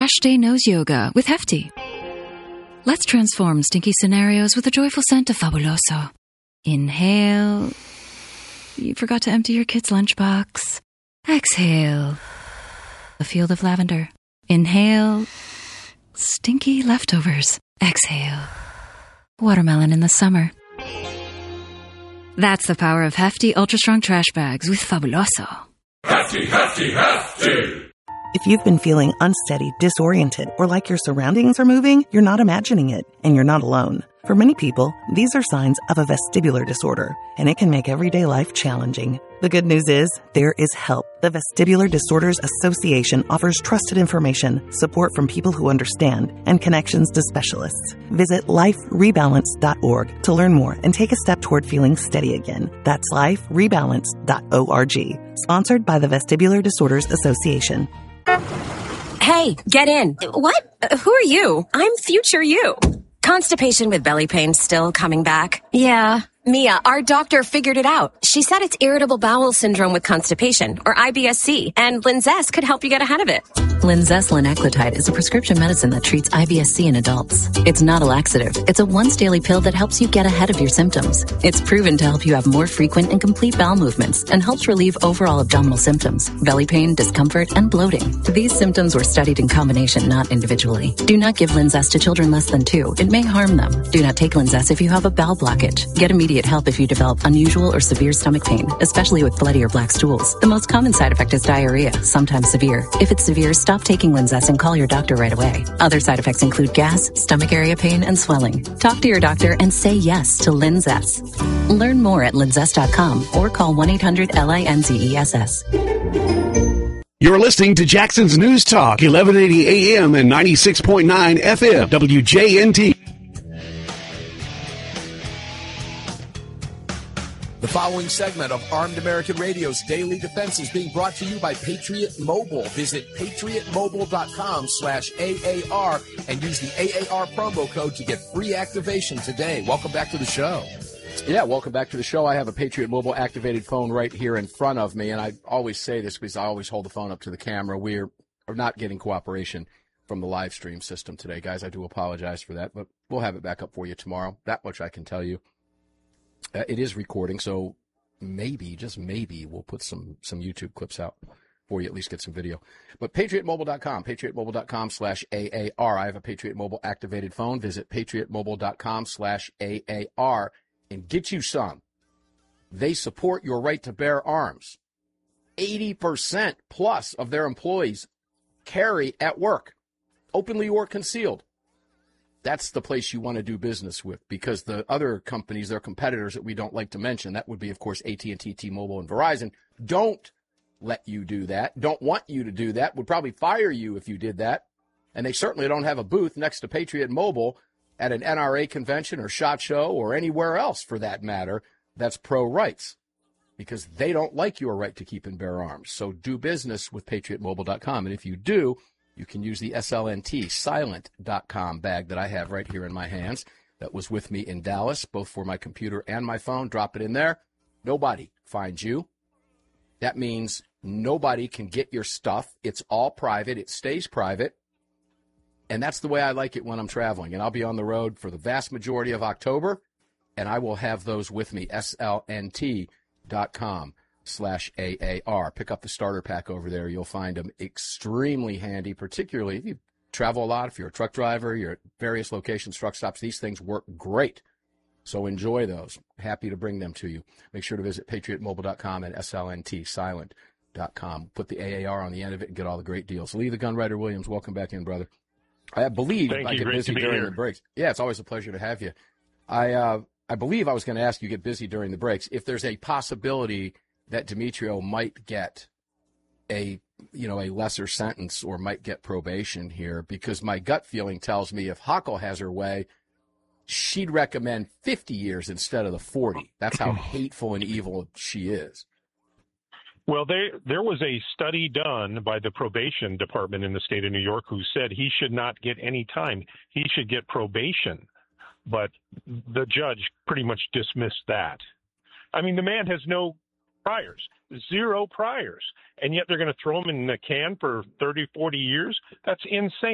Day Nose Yoga with Hefty. Let's transform stinky scenarios with the joyful scent of Fabuloso. Inhale. You forgot to empty your kid's lunchbox. Exhale. A field of lavender. Inhale. Stinky leftovers. Exhale. Watermelon in the summer. That's the power of Hefty Ultra Strong Trash Bags with Fabuloso. Hefty, hefty, hefty! If you've been feeling unsteady, disoriented, or like your surroundings are moving, you're not imagining it, and you're not alone. For many people, these are signs of a vestibular disorder, and it can make everyday life challenging. The good news is, there is help. The Vestibular Disorders Association offers trusted information, support from people who understand, and connections to specialists. Visit liferebalance.org to learn more and take a step toward feeling steady again. That's liferebalance.org. Sponsored by the Vestibular Disorders Association. Hey, get in. What? Who are you? I'm future you. Constipation with belly pain still coming back? Yeah. Mia, our doctor figured it out. She said it's irritable bowel syndrome with constipation, or IBS-C, and Linzess could help you get ahead of it. Linzess linaclotide is a prescription medicine that treats IBS-C in adults. It's not a laxative. It's a once-daily pill that helps you get ahead of your symptoms. It's proven to help you have more frequent and complete bowel movements and helps relieve overall abdominal symptoms, belly pain, discomfort, and bloating. These symptoms were studied in combination, not individually. Do not give Linzess to children less than 2. It may harm them. Do not take Linzess if you have a bowel blockage. Get immediate help if you develop unusual or severe stomach pain, especially with bloody or black stools. The most common side effect is diarrhea, sometimes severe. If it's severe, stop taking Linzess and call your doctor right away. Other side effects include gas, stomach area pain, and swelling. Talk to your doctor and say yes to Linzess. Learn more at linzess.com or call 1-800-LINZESS. You're listening to Jackson's News Talk, 1180 AM and 96.9 FM, WJNT. The following segment of Armed American Radio's Daily Defense is being brought to you by Patriot Mobile. Visit patriotmobile.com/AAR and use the AAR promo code to get free activation today. Welcome back to the show. Yeah, welcome back to the show. I have a Patriot Mobile activated phone right here in front of me, and I always say this because I always hold the phone up to the camera. We are not getting cooperation from the live stream system today, guys. I do apologize for that, but we'll have it back up for you tomorrow. That much I can tell you. It is recording, so maybe, just maybe, we'll put some YouTube clips out for you, at least get some video. But patriotmobile.com, patriotmobile.com/AAR. I have a Patriot Mobile activated phone. Visit patriotmobile.com/AAR and get you some. They support your right to bear arms. 80% plus of their employees carry at work, openly or concealed. That's the place you want to do business with, because the other companies, their competitors that we don't like to mention, that would be, of course, AT&T, T-Mobile, and Verizon, don't let you do that, don't want you to do that, would probably fire you if you did that. And they certainly don't have a booth next to Patriot Mobile at an NRA convention or SHOT Show or anywhere else, for that matter, that's pro-rights, because they don't like your right to keep and bear arms. So do business with patriotmobile.com. And if you do, you can use the SLNT, silent.com bag that I have right here in my hands that was with me in Dallas, both for my computer and my phone. Drop it in there. Nobody finds you. That means nobody can get your stuff. It's all private. It stays private. And that's the way I like it when I'm traveling. And I'll be on the road for the vast majority of October, and I will have those with me, slnt.com/AAR. Pick up the starter pack over there. You'll find them extremely handy, particularly if you travel a lot, if you're a truck driver, you're at various locations, truck stops. These things work great. So enjoy those. Happy to bring them to you. Make sure to visit patriotmobile.com and slntsilent.com. Put the AAR on the end of it and get all the great deals. Lee the Gunwriter Williams, welcome back in, brother. I believe I get busy during the breaks. Yeah, it's always a pleasure to have you. I believe I was going to ask you, get busy during the breaks, if there's a possibility that Demetrio might get a lesser sentence or might get probation here, because my gut feeling tells me if Hochul has her way, she'd recommend 50 years instead of the 40. That's how hateful and evil she is. Well, there was a study done by the probation department in the state of New York who said he should not get any time. He should get probation. But the judge pretty much dismissed that. I mean, the man has no priors, 0 priors, and yet they're going to throw him in the can for 30, 40 years? That's insane.